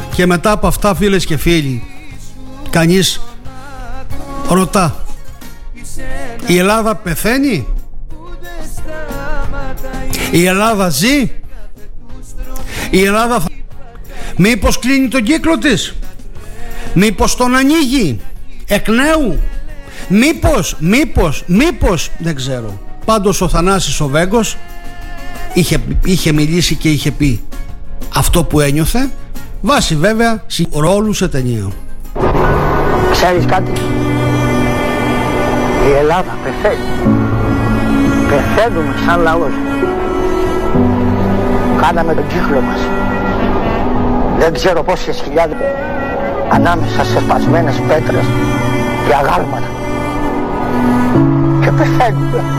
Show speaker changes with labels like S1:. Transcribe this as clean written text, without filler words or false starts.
S1: Και μετά από αυτά, φίλες και φίλοι, κανείς ρωτά, η Ελλάδα πεθαίνει? Η Ελλάδα ζει? Η Ελλάδα μήπως κλείνει τον κύκλο της? Μήπως τον ανοίγει εκ νέου? Μήπως δεν ξέρω. Πάντως ο Θανάσης ο Βέγκος είχε μιλήσει και είχε πει αυτό που ένιωθε, βάσει βέβαια ρόλου σε ταινία.
S2: Ξέρεις κάτι? Η Ελλάδα πεθαίνει. Πεθαίνουμε σαν λαός. Κάναμε τον κύκλο μας. Δεν ξέρω πόσες χιλιάδες ανάμεσα σε σπασμένες πέτρες και αγάλματα. Και πεθαίνουμε.